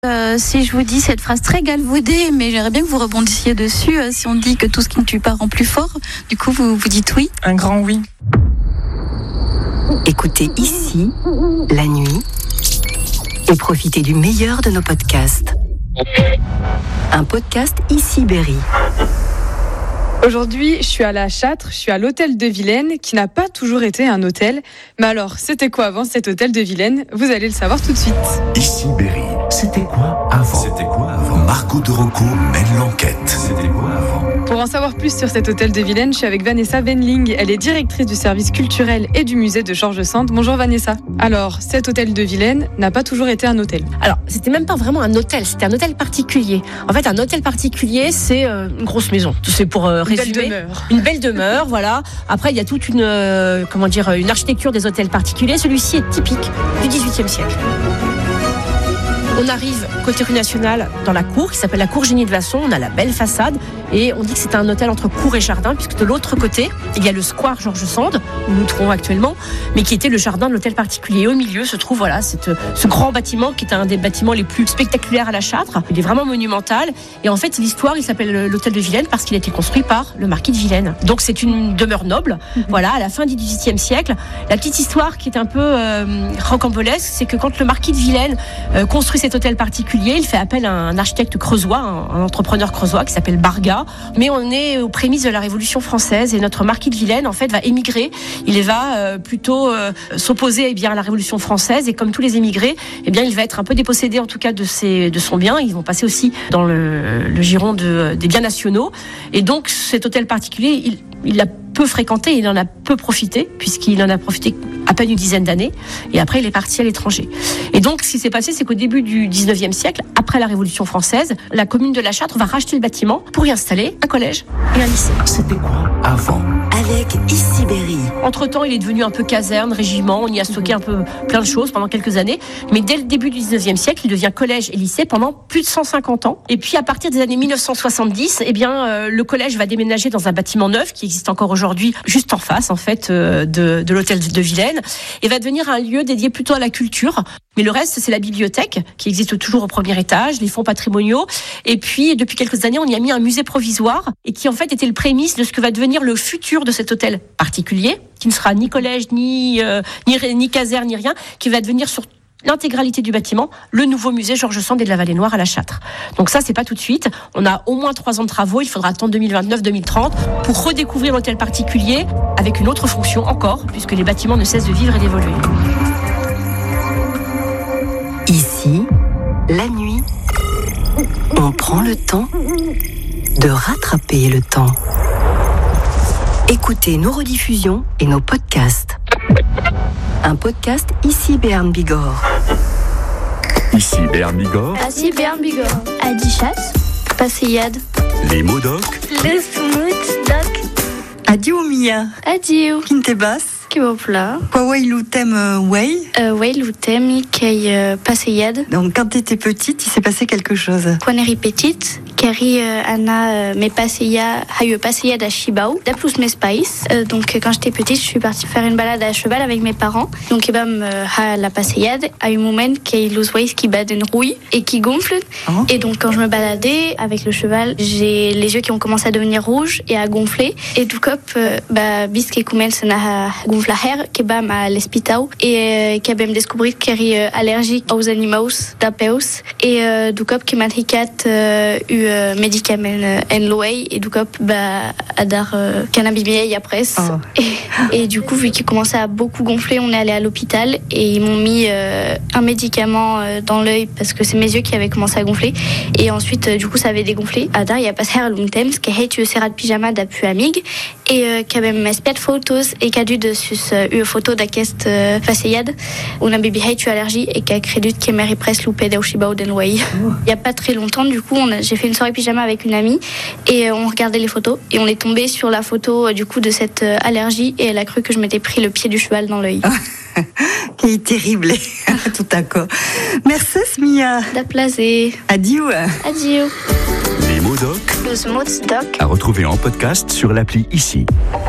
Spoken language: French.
Si je vous dis cette phrase très galvaudée, mais j'aimerais bien que vous rebondissiez dessus, si on dit que tout ce qui ne tue pas rend plus fort, du coup vous dites oui. Un grand oui. Écoutez ici, la nuit, et profitez du meilleur de nos podcasts. Un podcast Ici Berry. Aujourd'hui, je suis à la Châtre, je suis à l'hôtel de Vilaine, qui n'a pas toujours été un hôtel. Mais alors, c'était quoi avant cet hôtel de Vilaine ? Vous allez le savoir tout de suite. Ici Berry, c'était quoi avant Marco de Rocco mène l'enquête. C'était quoi avant? Pour en savoir plus sur cet hôtel de Vilaine, je suis avec Vanessa Wendling. Elle est directrice du service culturel et du musée de Georges Sand. Bonjour Vanessa. Alors, cet hôtel de Vilaine n'a pas toujours été un hôtel. Alors, c'était même pas vraiment un hôtel, c'était un hôtel particulier. En fait, un hôtel particulier, c'est une grosse maison. C'est pour résumer. Une belle demeure, voilà. Après, il y a toute une architecture des hôtels particuliers. Celui-ci est typique du XVIIIe siècle. On arrive côté rue Nationale dans la cour qui s'appelle la cour Génie de Vasson. On a la belle façade et on dit que c'est un hôtel entre cour et jardin, puisque de l'autre côté il y a le square Georges Sand où nous trouvons actuellement, mais qui était le jardin de l'hôtel particulier. Et au milieu se trouve ce grand bâtiment qui est un des bâtiments les plus spectaculaires à la Châtre. Il est vraiment monumental et en fait l'histoire, il s'appelle l'hôtel de Vilaine parce qu'il a été construit par le marquis de Vilaine. Donc c'est une demeure noble. Voilà, à la fin du XVIIIe siècle. La petite histoire qui est un peu rocambolesque, c'est que quand le marquis de Vilaine construit cet hôtel particulier, il fait appel à un architecte creusois, un entrepreneur creusois qui s'appelle Barga. Mais on est aux prémices de la Révolution française et notre marquis de Vilaine en fait va émigrer. Il va plutôt s'opposer à la Révolution française et comme tous les émigrés, il va être un peu dépossédé en tout cas de son bien. Ils vont passer aussi dans le giron des biens nationaux. Et donc cet hôtel particulier, il l'a peu fréquenté, il en a peu profité, puisqu'il en a profité à peine une dizaine d'années, et après il est parti à l'étranger. Et donc ce qui s'est passé, c'est qu'au début du 19e siècle, après la Révolution française, la commune de la Châtre va racheter le bâtiment pour y installer un collège et un lycée. C'était quoi avant? Avec Ici Berry. Entre-temps, il est devenu un peu caserne, régiment, on y a stocké un peu plein de choses pendant quelques années, mais dès le début du 19e siècle, il devient collège et lycée pendant plus de 150 ans. Et puis à partir des années 1970, le collège va déménager dans un bâtiment neuf qui existe encore aujourd'hui, juste en face en fait de l'hôtel de Vilaine, et va devenir un lieu dédié plutôt à la culture. Mais le reste, c'est la bibliothèque qui existe toujours au premier étage, les fonds patrimoniaux, et puis depuis quelques années, on y a mis un musée provisoire et qui en fait était le prémisse de ce que va devenir le futur de cet hôtel particulier, qui ne sera ni collège, ni caserne, ni rien, qui va devenir sur l'intégralité du bâtiment, le nouveau musée Georges Sand et de la Vallée Noire à la Châtre. Donc ça, c'est pas tout de suite. On a au moins 3 ans de travaux. Il faudra attendre 2029-2030 pour redécouvrir l'hôtel particulier avec une autre fonction encore, puisque les bâtiments ne cessent de vivre et d'évoluer. Ici, la nuit, on prend le temps de rattraper le temps. Écoutez nos rediffusions et nos podcasts. Un podcast Ici Béarn Bigorre. Ici Béarn Bigorre. Ici Béarn Bigorre. Adichas. Passeyade. Les mots doc. Le smooth doc. Adieu Mia. Adieu. Kintebas. Kibopla. Quoi il t'aime way? Way l'outem qui passeyade. Donc quand t'étais petite, il s'est passé quelque chose. Quand on est petite, Carrie Anna me passeyade à Chibao, d'aplus mes spice. Donc quand j'étais petite, je suis partie faire une balade à cheval avec mes parents. Donc la passeyade à un moment qui los ways qui bat une rouille et qui gonfle. Oh. Et donc quand je me baladais avec le cheval, j'ai les yeux qui ont commencé à devenir rouges et à gonfler. Et du coup, bisque kumel sena gonfler qui bam à l'hospital et qui a même découvert qu'elle est allergique aux animaux d'apeus et du coup qui m'a eu médicament en loy et du coup adar cannabis après et du coup vu qu'il commençait à beaucoup gonfler, on est allé à l'hôpital et ils m'ont mis un médicament dans l'œil parce que c'est mes yeux qui avaient commencé à gonfler et ensuite du coup ça avait dégonflé. Adar il y a passé à longtemps qui a été serrat de pyjama d'apu amig et qui avait même fait photos et qui a dû dessus une photo d'aquest passeyade on a baby hate allergie et qui a crédit qui m'a presque loupé d'Aushiba d'Enway. Il y a pas très longtemps du coup j'ai fait une soirée pyjama avec une amie et on regardait les photos et on est tombé sur la photo du coup de cette allergie et elle a cru que je m'étais pris le pied du cheval dans l'œil. Qui est terrible. Tout d'accord. Merci Mia. Da plaisir. Adieu. Adieu. Les mots doc. Le smooth doc. À retrouver en podcast sur l'appli Ici.